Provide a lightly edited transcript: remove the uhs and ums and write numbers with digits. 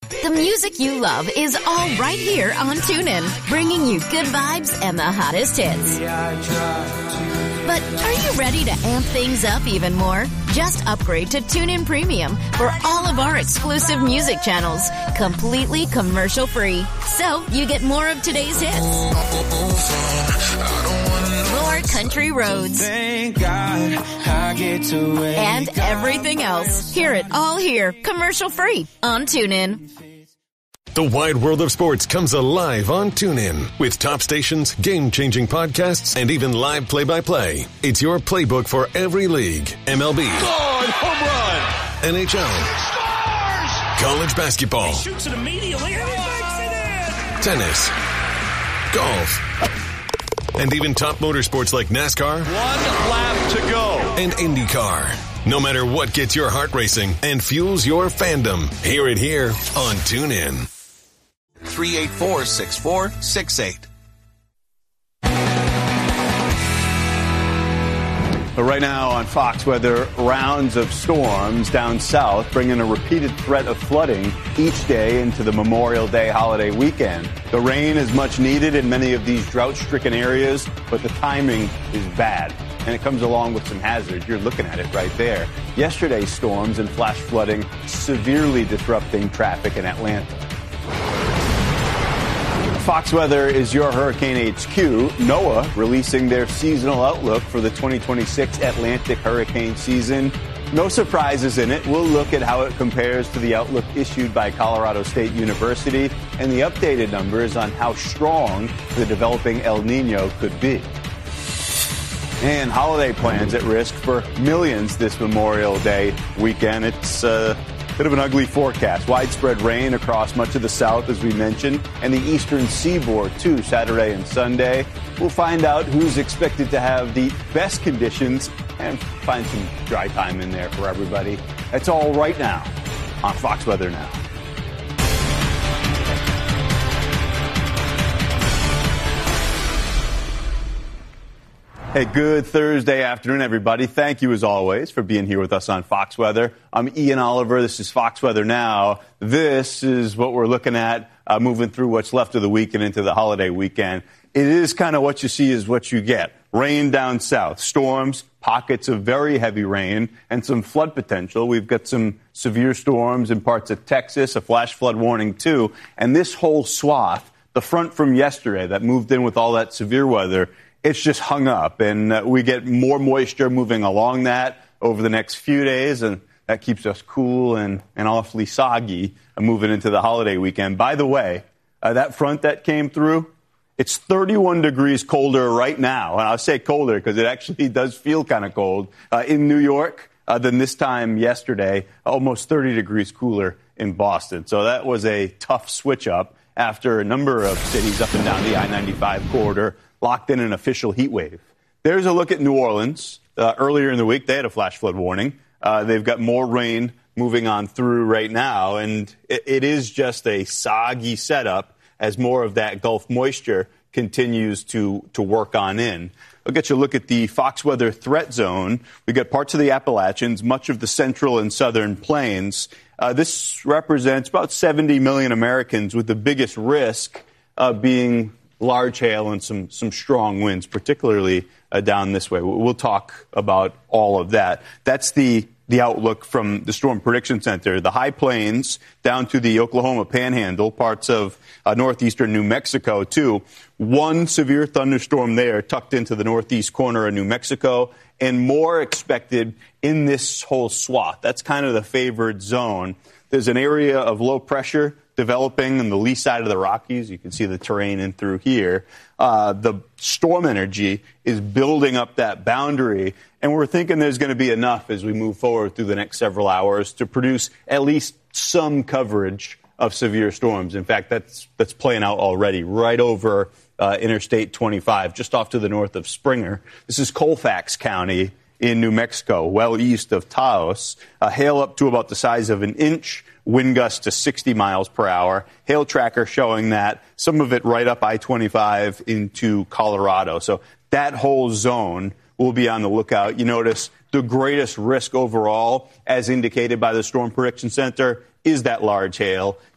The music you love is all right here on TuneIn, bringing you good vibes and the hottest hits. But are you ready to amp things up even more? Just upgrade to TuneIn Premium for all of our exclusive music channels, completely commercial-free. So you get more of today's hits, more country roads, thank God I get to and everything else. Hear it all here, commercial-free on TuneIn. The wide world of sports comes alive on TuneIn with top stations, game-changing podcasts, and even live play-by-play. It's your playbook for every league. MLB. Home run. NHL. College basketball. He shoots it immediately and he makes it in. Tennis. Golf. And even top motorsports like NASCAR. One lap to go. And IndyCar. No matter what gets your heart racing and fuels your fandom, hear it here on TuneIn. 384-6468. But right now on Fox Weather, rounds of storms down south, bringing a repeated threat of flooding each day into the Memorial Day holiday weekend. The rain is much needed in many of these drought-stricken areas, but the timing is bad. And it comes along with some hazards. You're looking at it right there. Yesterday's storms and flash flooding severely disrupting traffic in Atlanta. Fox Weather is your Hurricane HQ. NOAA releasing their seasonal outlook for the 2026 Atlantic hurricane season. No surprises in it. We'll look at how it compares to the outlook issued by Colorado State University and the updated numbers on how strong the developing El Nino could be. And holiday plans at risk for millions this Memorial Day weekend. It's a bit of an ugly forecast. Widespread rain across much of the south, as we mentioned, and the eastern seaboard, too, Saturday and Sunday. We'll find out who's expected to have the best conditions and find some dry time in there for everybody. That's all right now on Fox Weather Now. Hey, good Thursday afternoon, everybody. Thank you, as always, for being here with us on Fox Weather. I'm Ian Oliver. This is Fox Weather Now. This is what we're looking at moving through what's left of the week and into the holiday weekend. It is kind of what you see is what you get. Rain down south, storms, pockets of very heavy rain, and some flood potential. We've got some severe storms in parts of Texas, a flash flood warning, too. And this whole swath, the front from yesterday that moved in with all that severe weather, it's just hung up, and we get more moisture moving along that over the next few days, and that keeps us cool and awfully soggy moving into the holiday weekend. By the way, that front that came through, it's 31 degrees colder right now, and I'll say colder because it actually does feel kind of cold in New York than this time yesterday, almost 30 degrees cooler in Boston. So that was a tough switch up after a number of cities up and down the I-95 corridor locked in an official heat wave. There's a look at New Orleans. Earlier in the week, they had a flash flood warning. They've got more rain moving on through right now, and it is just a soggy setup as more of that Gulf moisture continues to work on in. I'll get you a look at the Fox Weather threat zone. We got parts of the Appalachians, much of the central and southern plains. This represents about 70 million Americans, with the biggest risk being large hail and some strong winds, particularly down this way. We'll talk about all of that. That's the outlook from the Storm Prediction Center. The high plains down to the Oklahoma Panhandle, parts of northeastern New Mexico, too. One severe thunderstorm there tucked into the northeast corner of New Mexico, and more expected in this whole swath. That's kind of the favored zone. There's an area of low pressure developing on the lee side of the Rockies. You can see the terrain in through here. The storm energy is building up that boundary, and we're thinking there's going to be enough as we move forward through the next several hours to produce at least some coverage of severe storms. In fact, that's playing out already right over Interstate 25, just off to the north of Springer. This is Colfax County in New Mexico, well east of Taos. Hail up to about the size of an inch. Wind gusts to 60 miles per hour. Hail tracker showing that, some of it right up I-25 into Colorado. So that whole zone will be on the lookout. You notice the greatest risk overall, as indicated by the Storm Prediction Center, is that large hail.